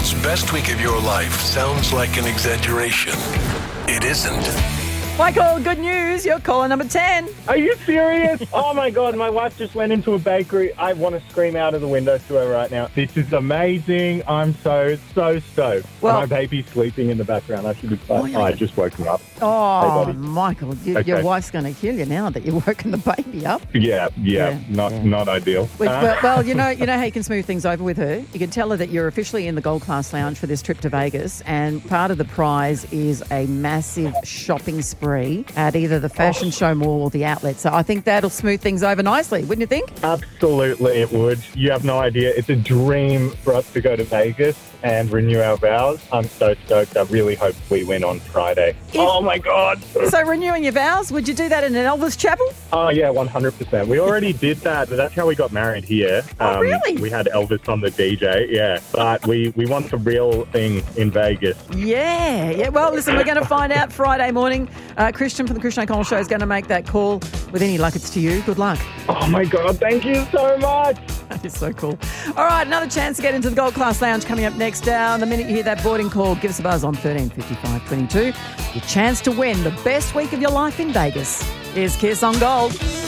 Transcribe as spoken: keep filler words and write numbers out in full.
Gold's best week of your life sounds like an exaggeration. It isn't. Michael, good news. You're caller number ten. Are you serious? Oh, my God. My wife just went into a bakery. I want to scream out of the window to her right now. This is amazing. I'm so, so stoked. Well- my baby's sleeping in the background. I should be Oh, fine. yeah. Oh, I just woke me up. Oh, Hey, buddy. Michael, you, Okay. your wife's going to kill you now that you're woken the baby up. Yeah, yeah. Yeah, not yeah. not ideal. Well, Uh, well, well, you know, you know how you can smooth things over with her. You can tell her that you're officially in the Gold Class Lounge for this trip to Vegas, and part of the prize is a massive shopping spree at either the Fashion Show Mall or the Outlet. So I think that'll smooth things over nicely, wouldn't you think? Absolutely, it would. You have no idea. It's a dream for us to go to Vegas and renew our vows. I'm so stoked. I really hope we win on Friday. Oh, my God. So renewing your vows, would you do that in an Elvis chapel? Oh, yeah, one hundred percent. We already did that, but that's how we got married here. Oh, really? We had Elvis on the D J, yeah. But we, we want the real thing in Vegas. Yeah, yeah. Well, listen, we're going to find out Friday morning. Uh, Christian from the Christian O'Connell Show is going to make that call. With any luck, it's to you. Good luck. Oh, my God. Thank you so much. That is so cool. All right, another chance to get into the Gold Class Lounge coming up next down. The minute you hear that boarding call, give us a buzz on thirteen fifty-five twenty-two. Your chance to win the best week of your life in Vegas. Here's Kiss on Gold.